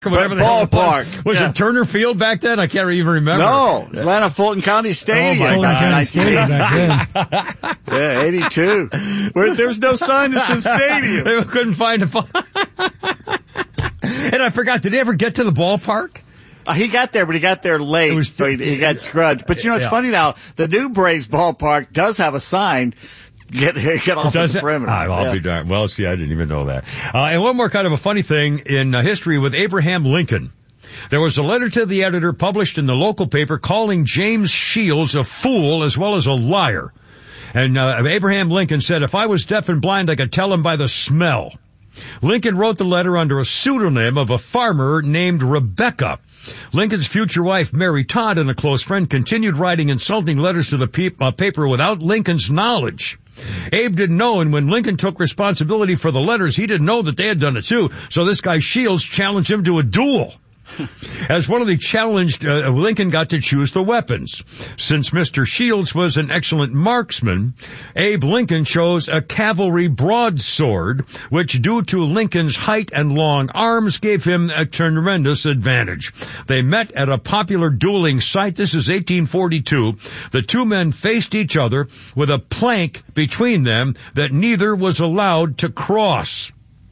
Whatever the hell it was. Was it Turner Field back then? I can't even remember. No, it's Atlanta Fulton County Stadium. Oh, my County Stadium back then. Yeah, 82. Where there's no sign that says stadium. They couldn't find a And I forgot, did he ever get to the ballpark? He got there, but he got there late, so he got scrubbed. But it's funny now, the new Braves ballpark does have a sign. Get off the perimeter. I'll be darned. Well, see, I didn't even know that. And one more kind of a funny thing in history with Abraham Lincoln. There was a letter to the editor published in the local paper calling James Shields a fool as well as a liar. And Abraham Lincoln said, if I was deaf and blind, I could tell him by the smell. Lincoln wrote the letter under a pseudonym of a farmer named Rebecca. Lincoln's future wife, Mary Todd, and a close friend continued writing insulting letters to the paper without Lincoln's knowledge. Abe didn't know, and when Lincoln took responsibility for the letters, he didn't know that they had done it too. So this guy Shields challenged him to a duel. As one of the challenged, Lincoln got to choose the weapons. Since Mr. Shields was an excellent marksman, Abe Lincoln chose a cavalry broadsword, which due to Lincoln's height and long arms gave him a tremendous advantage. They met at a popular dueling site. This is 1842. The two men faced each other with a plank between them that neither was allowed to cross.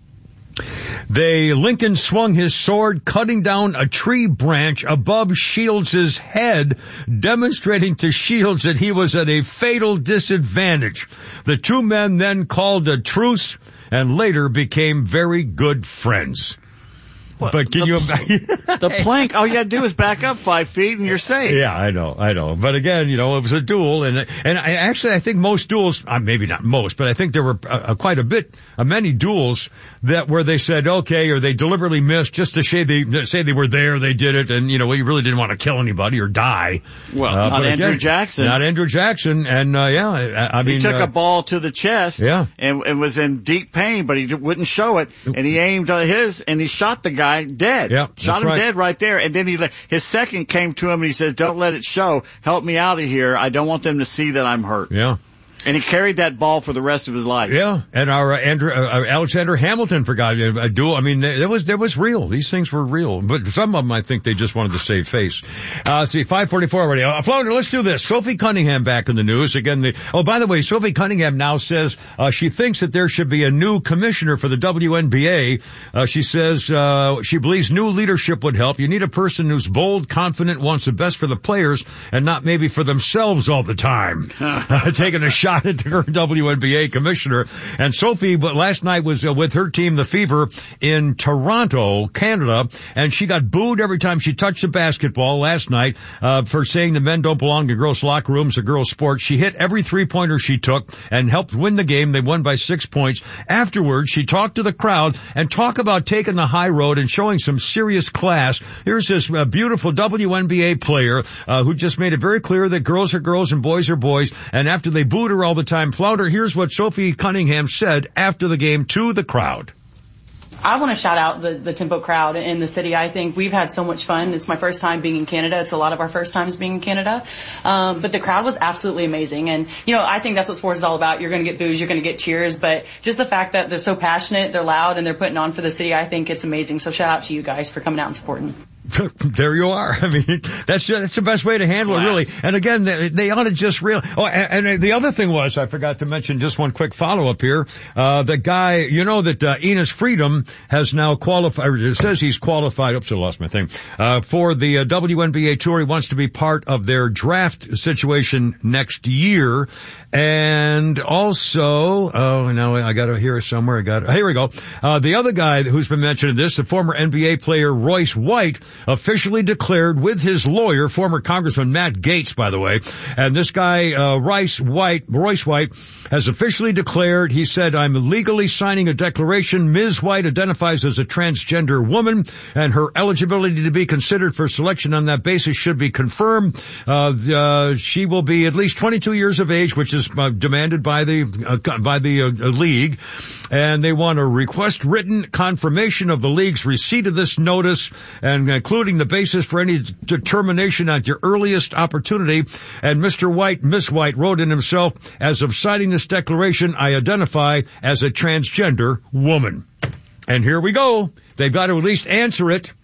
Lincoln swung his sword, cutting down a tree branch above Shields' head, demonstrating to Shields that he was at a fatal disadvantage. The two men then called a truce and later became very good friends. Well, but can you imagine? The plank, all you gotta do is back up 5 feet and you're safe. Yeah, I know. But again, it was a duel, and I think most duels, maybe not most, but I think there were quite many duels where they said okay, or they deliberately missed just to say they were there, they did it, and we really didn't want to kill anybody or die. Well, not Andrew Jackson. Not Andrew Jackson, and he took a ball to the chest, and was in deep pain, but he wouldn't show it, and he aimed and he shot the guy dead. Yeah, shot him dead right there, and then his second came to him and he says, "Don't let it show. Help me out of here. I don't want them to see that I'm hurt." Yeah. And he carried that ball for the rest of his life. Yeah, and our Alexander Hamilton forgot a duel. I mean, there was real. These things were real, but some of them I think they just wanted to save face. See, 5:44 already. Flounder, let's do this. Sophie Cunningham back in the news again. By the way, Sophie Cunningham now says she thinks that there should be a new commissioner for the WNBA. She says she believes new leadership would help. You need a person who's bold, confident, wants the best for the players, and not maybe for themselves all the time. Taking a shot at the current WNBA commissioner. And Sophie, last night was with her team, the Fever, in Toronto, Canada, and she got booed every time she touched the basketball last night for saying the men don't belong to girls' locker rooms or girls' sports. She hit every three-pointer she took and helped win the game. They won by 6 points. Afterwards, she talked to the crowd and talked about taking the high road and showing some serious class. Here's this beautiful WNBA player who just made it very clear that girls are girls and boys are boys, and after they booed her all the time. Flounder, here's what Sophie Cunningham said after the game to the crowd. I want to shout out the Tempo crowd in the city. I think we've had so much fun. It's my first time being in Canada. It's a lot of our first times being in Canada. But the crowd was absolutely amazing. And, I think that's what sports is all about. You're going to get boos, you're going to get cheers. But just the fact that they're so passionate, they're loud, and they're putting on for the city, I think it's amazing. So shout out to you guys for coming out and supporting. There you are. I mean, that's the best way to handle it, really. And again, they ought to just and the other thing was, I forgot to mention just one quick follow-up here. The guy, that Enos Freedom has now qualified, it says he's qualified, oops, I lost my thing, for the WNBA tour. He wants to be part of their draft situation next year. And also, now I got it here somewhere. Here we go. The other guy who's been mentioned in this, the former NBA player Royce White, officially declared with his lawyer, former Congressman Matt Gaetz, by the way. And this guy, Royce White, has officially declared, he said, I'm legally signing a declaration. Ms. White identifies as a transgender woman, and her eligibility to be considered for selection on that basis should be confirmed. She will be at least 22 years of age, which is demanded by the league. And they want to request written confirmation of the league's receipt of this notice, and including the basis for any determination at your earliest opportunity. And Miss White wrote in himself, as of signing this declaration, I identify as a transgender woman. And here we go. They've got to at least answer it.